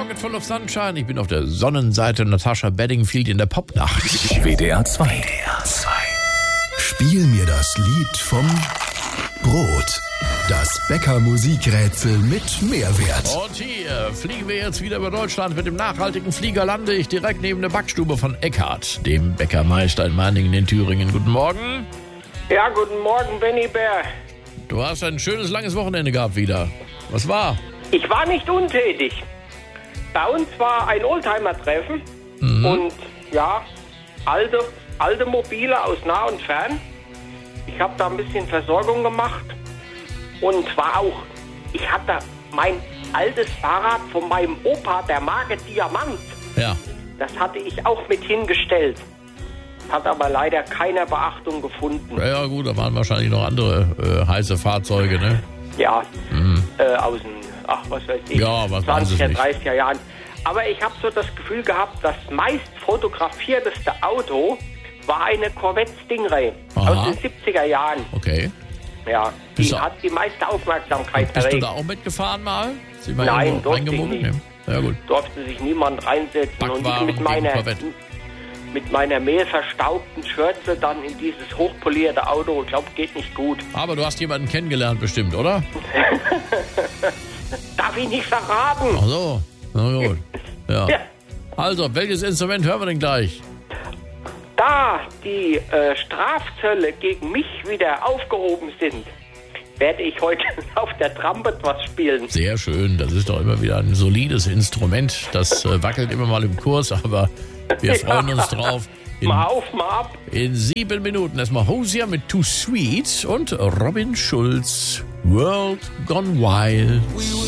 Pocket full of Sunshine. Ich bin auf der Sonnenseite Natasha Bedingfield in der Popnacht. WDR 2. Spiel mir das Lied vom Brot. Das Bäcker-Musikrätsel mit Mehrwert. Und hier fliegen wir jetzt wieder über Deutschland. Mit dem nachhaltigen Flieger lande ich direkt neben der Backstube von Eckhard, dem Bäckermeister in Meiningen in Thüringen. Guten Morgen. Ja, guten Morgen, Benny Bär. Du hast ein schönes, langes Wochenende gehabt wieder. Was war? Ich war nicht untätig. Bei uns war ein Oldtimer-Treffen und ja, alte Mobile aus nah und fern. Ich habe da ein bisschen Versorgung gemacht und ich hatte mein altes Fahrrad von meinem Opa, der Marke Diamant. Ja. Das hatte ich auch mit hingestellt. Hat aber leider keiner Beachtung gefunden. Ja gut, da waren wahrscheinlich noch andere heiße Fahrzeuge, ne? Ja, aus den, was weiß ich, Ja, was weiß ich 20er, nicht. 30er Jahren. Aber ich habe so das Gefühl gehabt, das meist fotografierteste Auto war eine Corvette Stingray Aha. aus den 70er Jahren. Okay. Ja, Bist die du- hat die meiste Aufmerksamkeit Bist du erregt. da auch mitgefahren mal? Sind wir Nein, irgendwo durfte ich reingemogelt? nicht. Nee. Ja gut. Durfte sich niemand reinsetzen. Und ich Backwaren mit gegen Corvette. mit meiner mehlverstaubten Schürze dann in dieses hochpolierte Auto, ich glaube, geht nicht gut. Aber du hast jemanden kennengelernt bestimmt, oder? Darf ich nicht verraten. Ach so. Na gut. Ja. Ja. Also, welches Instrument hören wir denn gleich? Da die Strafzölle gegen mich wieder aufgehoben sind, werde ich heute auf der Trumpet was spielen. Sehr schön. Das ist doch immer wieder ein solides Instrument. Das wackelt immer mal im Kurs, aber wir freuen uns drauf. Mal auf, mal ab. In 7 Minuten erstmal Hosier mit Too Sweet und Robin Schulz, World Gone Wild.